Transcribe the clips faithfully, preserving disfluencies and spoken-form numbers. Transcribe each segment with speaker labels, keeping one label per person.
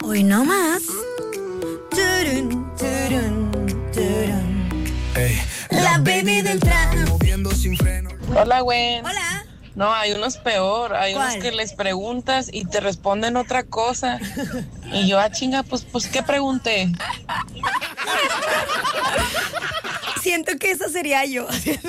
Speaker 1: Hoy no más. Turun, turun, turun.
Speaker 2: Ey,
Speaker 1: La baby del trap.
Speaker 2: moviendo sin freno.
Speaker 3: Hola, güey.
Speaker 1: Hola.
Speaker 3: No, hay unos peor. Hay
Speaker 1: ¿Cuál?
Speaker 3: unos que les preguntas y te responden otra cosa. Y yo, ah, chinga, pues, pues, ¿qué pregunté?
Speaker 1: Siento que esa sería yo.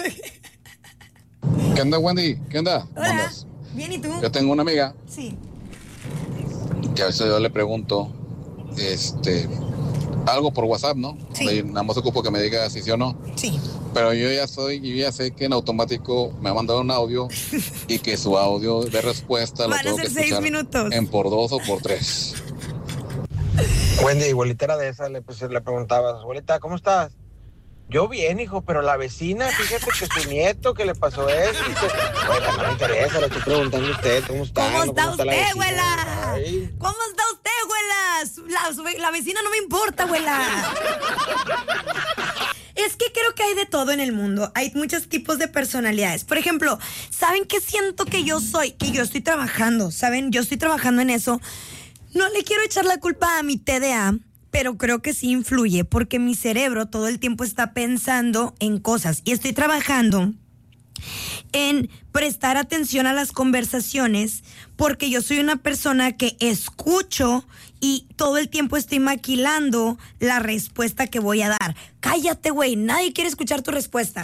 Speaker 4: ¿Qué onda, Wendy? ¿Qué onda? ¿Cómo
Speaker 1: Hola.
Speaker 4: andas?
Speaker 1: Bien, ¿y tú?
Speaker 4: Yo tengo una amiga
Speaker 1: Sí.
Speaker 4: que a veces yo le pregunto este, algo por WhatsApp, ¿no?
Speaker 1: Sí.
Speaker 4: Le- nada más ocupo que me diga si sí o no.
Speaker 1: Sí.
Speaker 4: Pero yo ya soy, yo ya sé que en automático me ha mandado un audio y que su audio de respuesta lo
Speaker 1: Van a
Speaker 4: tengo que
Speaker 1: ser seis
Speaker 4: escuchar
Speaker 1: minutos.
Speaker 4: en por dos o por tres.
Speaker 5: Wendy, igualita era de esa, le, pues, le preguntabas, abuelita, ¿cómo estás? Yo bien, hijo, pero la vecina, fíjate que su nieto, que le pasó eso. Y que... Oiga, no me interesa, le estoy preguntando a usted, ¿cómo está?
Speaker 1: ¿Cómo está
Speaker 5: la
Speaker 1: usted,
Speaker 5: vecina?
Speaker 1: abuela?
Speaker 5: Ay.
Speaker 1: ¿Cómo está usted, abuela? La, su- la vecina no me importa, abuela. Es que creo que hay de todo en el mundo. Hay muchos tipos de personalidades. Por ejemplo, ¿saben qué siento que yo soy? Que yo estoy trabajando, ¿saben? Yo estoy trabajando en eso. No le quiero echar la culpa a mi T D A, pero creo que sí influye porque mi cerebro todo el tiempo está pensando en cosas y estoy trabajando en prestar atención a las conversaciones porque yo soy una persona que escucho y todo el tiempo estoy maquilando la respuesta que voy a dar. Cállate, güey, nadie quiere escuchar tu respuesta.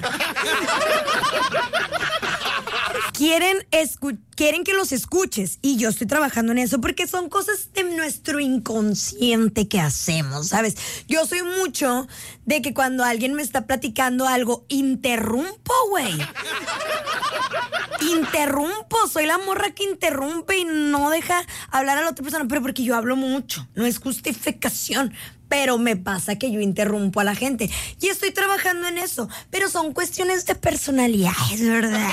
Speaker 1: Quieren, escu- quieren que los escuches y yo estoy trabajando en eso porque son cosas de nuestro inconsciente que hacemos, ¿sabes? Yo soy mucho de que cuando alguien me está platicando algo, interrumpo, güey. Interrumpo, soy la morra que interrumpe y no deja hablar a la otra persona, pero porque yo hablo mucho, no es justificación. Pero me pasa que yo interrumpo a la gente y estoy trabajando en eso. Pero son cuestiones de personalidades, ¿verdad?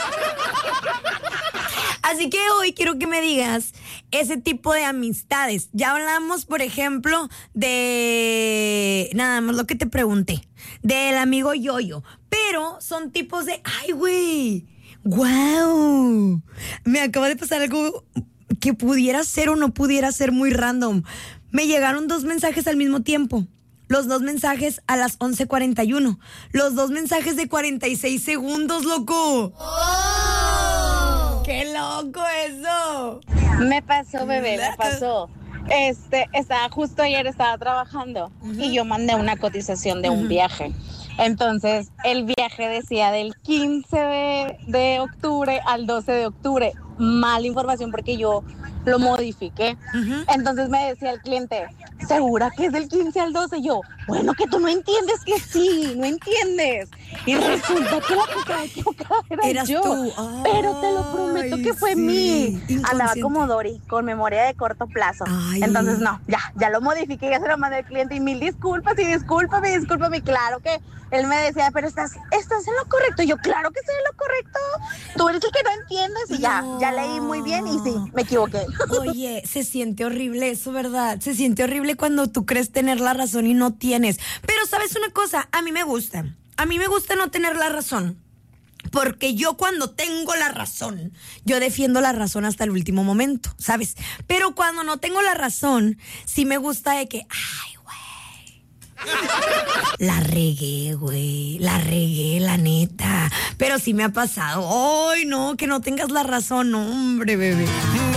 Speaker 1: Así que hoy quiero que me digas ese tipo de amistades. Ya hablamos, por ejemplo, de... Nada más lo que te pregunté. Del amigo Yoyo. Pero son tipos de... ¡Ay, güey! ¡Guau! Me acaba de pasar algo que pudiera ser o no pudiera ser muy random. Me llegaron dos mensajes al mismo tiempo. Los dos mensajes a las once cuarenta y uno. Los dos mensajes de cuarenta y seis segundos, loco. ¡Oh! ¡Qué loco eso!
Speaker 6: Me pasó, bebé, me pasó. Este, estaba justo ayer, estaba trabajando uh-huh. y yo mandé una cotización de uh-huh. un viaje. Entonces, el viaje decía del quince de, de octubre al doce de octubre. Mala información porque yo lo modifiqué. Uh-huh. Entonces me decía el cliente, ¿segura que es del quince al doce? Yo, bueno, que tú no entiendes que sí, no entiendes. Y resulta que la que estaba equivocada era
Speaker 1: Eras
Speaker 6: yo.
Speaker 1: tú. Ay,
Speaker 6: pero te lo prometo que fue
Speaker 1: sí.
Speaker 6: mí. Andaba como Dory, con memoria de corto plazo.
Speaker 1: Ay.
Speaker 6: Entonces, no, ya, ya lo modifiqué, ya se lo mandé al cliente y mil disculpas y discúlpame, discúlpame. Claro que él me decía, pero estás, estás en lo correcto. Yo, claro que estoy en lo correcto. Tú eres el que no entiendes y no. ya, ya leí muy bien y sí, me equivoqué.
Speaker 1: Oye, se siente horrible eso, ¿verdad? Se siente horrible cuando tú crees tener la razón y no tienes. Pero ¿sabes una cosa? A mí me gusta. A mí me gusta no tener la razón. Porque yo cuando tengo la razón, yo defiendo la razón hasta el último momento, ¿sabes? Pero cuando no tengo la razón, sí me gusta de que, ay, güey, la regué, güey, la regué, la neta. Pero sí me ha pasado, ay, no, que no tengas la razón, hombre, bebé.